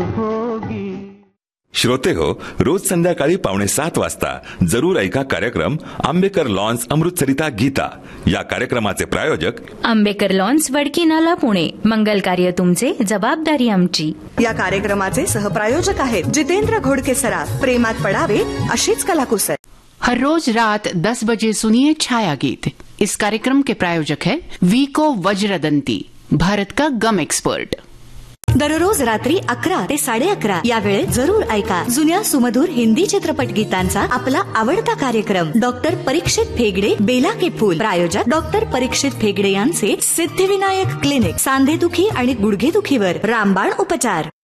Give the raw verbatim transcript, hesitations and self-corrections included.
होगी। श्रोते हो, रोज संध्याकाळी पावणे सात वाजता जरूर ऐका कार्यक्रम आंबेकर लॉन्स अमृतसरिता गीता. या कार्यक्रमाचे प्रायोजक आंबेकर लॉन्स वडकी नाला पुणे. मंगल कार्य तुमचे, जबाबदारी आमची. या कार्यक्रमाचे सहप्रायोजक आहेत जितेंद्र घोडके सराफ. प्रेमात पडावे अशीच कलाकुसर. हर रोज रात दस बजे सुनिए छाया गीत. इस कार्यक्रम के प्रायोजक है वीको वज्रदंती, भारत का गम एक्सपर्ट. दररोज रात्री अकरा ते साडे अकरा या वेळेत जरूर ऐका जुन्या सुमधुर हिंदी चित्रपट गीतांचा आपला आवडता कार्यक्रम. डॉक्टर परीक्षित फेगडे, बेला के फूल. प्रायोजक डॉक्टर परीक्षित फेगडे यांचे सिद्धिविनायक क्लिनिक. सांधेदुखी आणि गुडघेदुखीवर रामबाण उपचार.